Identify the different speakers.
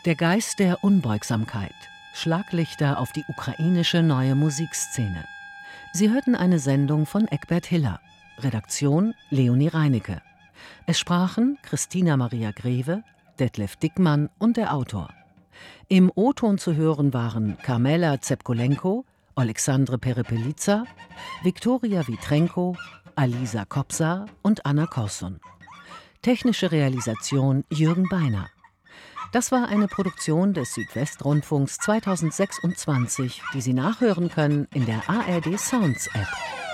Speaker 1: Der Geist der Unbeugsamkeit. Schlaglichter auf die ukrainische neue Musikszene. Sie hörten eine Sendung von Egbert Hiller. Redaktion Leonie Reinecke. Es sprachen Christina Maria Greve, Detlef Dickmann und der Autor. Im O-Ton zu hören waren Carmela Zepkolenko, Alexandre Perepeliza, Viktoria Vitrenko, Alisa Kopsa und Anna Korsun. Technische Realisation Jürgen Beiner. Das war eine Produktion des Südwestrundfunks 2026, die Sie nachhören können in der ARD Sounds App.